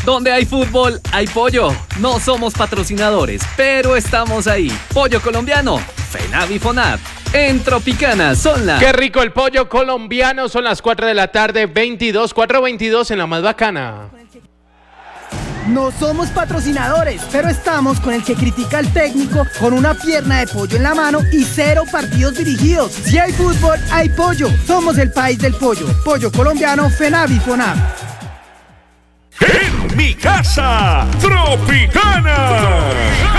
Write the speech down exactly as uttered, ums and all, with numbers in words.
Donde hay fútbol, hay pollo. No somos patrocinadores, pero estamos ahí. Pollo colombiano, FENAV y FONAV. En Tropicana son las... ¡Qué rico el pollo colombiano! Son las cuatro de la tarde, veintidós, cuatro veintidós en la más bacana. No somos patrocinadores, pero estamos con el que critica al técnico con una pierna de pollo en la mano y cero partidos dirigidos. Si hay fútbol, hay pollo. Somos el país del pollo. Pollo colombiano, FENAV y FONAV. En mi casa, Tropicana.